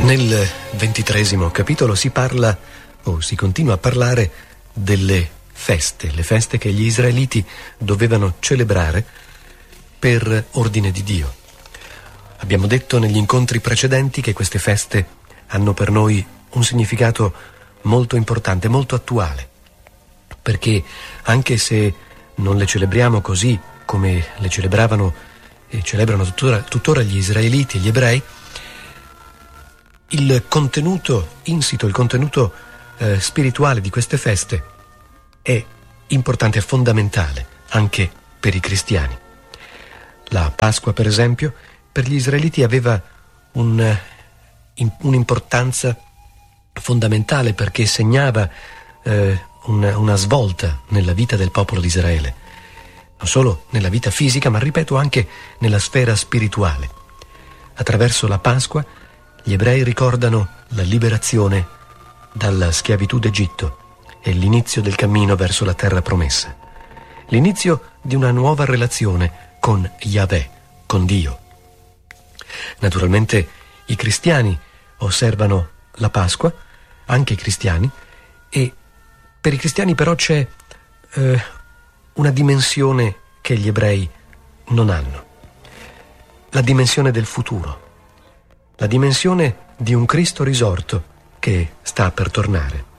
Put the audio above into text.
Nel 23° capitolo si parla, o si continua a parlare, delle feste, le feste che gli israeliti dovevano celebrare per ordine di Dio. Abbiamo detto negli incontri precedenti che queste feste hanno per noi un significato molto importante, molto attuale, perché anche se non le celebriamo così come le celebravano e celebrano tuttora gli israeliti e gli ebrei, il contenuto insito, il contenuto spirituale di queste feste è importante, è fondamentale anche per i cristiani. La Pasqua, per esempio, per gli israeliti aveva un'importanza fondamentale perché segnava una svolta nella vita del popolo di Israele, non solo nella vita fisica, ma ripeto anche nella sfera spirituale. Attraverso la Pasqua gli ebrei ricordano la liberazione dalla schiavitù d'Egitto e l'inizio del cammino verso la terra promessa, l'inizio di una nuova relazione con Yahweh, con Dio. Naturalmente i cristiani osservano la Pasqua, anche i cristiani, e per i cristiani però c'è una dimensione che gli ebrei non hanno, la dimensione del futuro, la dimensione di un Cristo risorto che sta per tornare.